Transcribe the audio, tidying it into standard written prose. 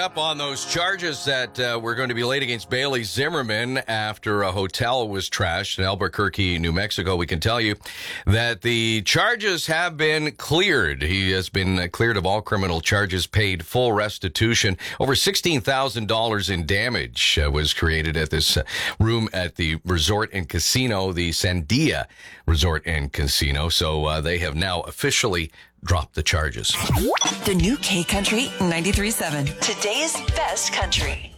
up on those charges that were going to be laid against Bailey Zimmerman after a hotel was trashed in Albuquerque, New Mexico. We can tell you that the charges have been cleared. He has been cleared of all criminal charges, paid full restitution. Over $16,000 in damage was created at this room at the resort and casino, the Sandia Resort and Casino. So they have now officially dropped the charges. The new K Country 93.7. Today's best country.